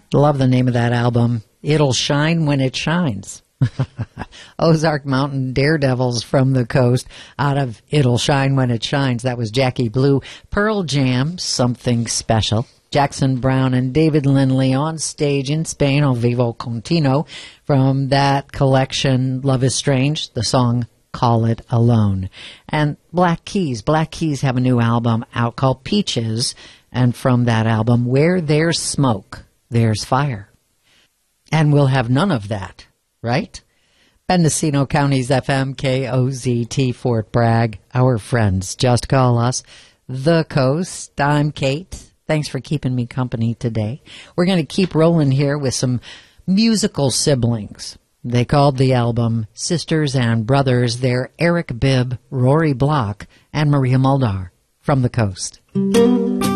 Love the name of that album. It'll Shine When It Shines. Ozark Mountain Daredevils from the Coast out of It'll Shine When It Shines. That was Jackie Blue. Pearl Jam, Something Special. Jackson Browne and David Lindley on stage in Spain, O Vivo Continuo. From that collection, Love is Strange, the song Call It Alone. And Black Keys. Black Keys have a new album out called Peaches. And from that album, Where There's Smoke, There's Fire. And we'll have none of that, right? Mendocino County's FM, KOZT, Fort Bragg. Our friends, just call us The Coast. I'm Kate. Thanks for keeping me company today. We're going to keep rolling here with some musical siblings. They called the album Sisters and Brothers. They're Eric Bibb, Rory Block, and Maria Muldaur from the Coast.